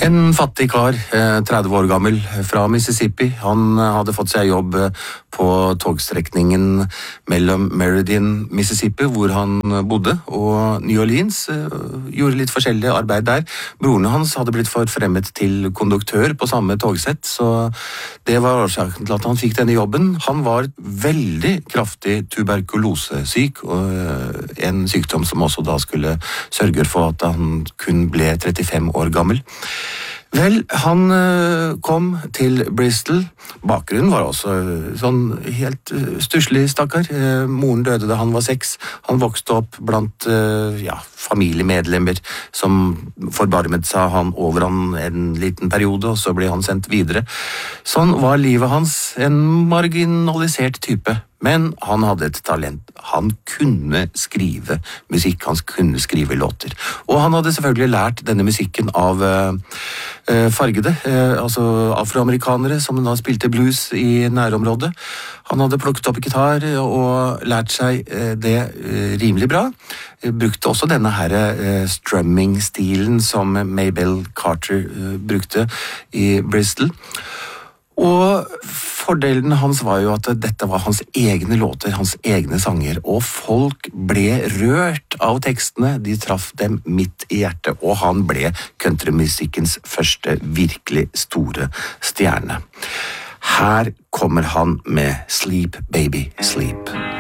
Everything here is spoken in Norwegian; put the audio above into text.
En fattig kar, 30 år gammel, fra Mississippi. Han hadde fått seg jobb på togstrekningen mellom Meridian, Mississippi, hvor han bodde, og New Orleans. Gjorde litt forskjellig arbeid der. Broren hans hadde blitt forfremmet til konduktør på samme togsett, så det var årsaken til at han fikk denne jobben. Han var veldig kraftig tuberkulosesyk, og en sykdom som også da skulle sørge for at han kun ble 35 år gammel. Vel, han kom til Bristol. Bakgrunnen var også sånn helt stusslig, stakkar. Moren døde da han var 6. Han vokste opp blant familiemedlemmer som forbarmet seg han over han en liten periode, og så ble han sendt videre. Sånn var livet hans, en marginalisert type. Men han hadde et talent. Han kunne skrive musikk, han kunne skrive låter. Og han hadde selvfølgelig lært denne musikken av fargede, altså afroamerikanere som da spilte blues i nærområdet. Han hadde plukket opp gitar og lært seg det rimelig bra. Brukte også denne her strumming-stilen som Mabel Carter brukte i Bristol. Og fordelen hans var jo at dette var hans egne låter, hans egne sanger, og folk ble rørt av tekstene, de traff dem midt i hjertet, og han ble countrymusikkens første virkelig store stjerne. Her kommer han med Sleep Baby Sleep.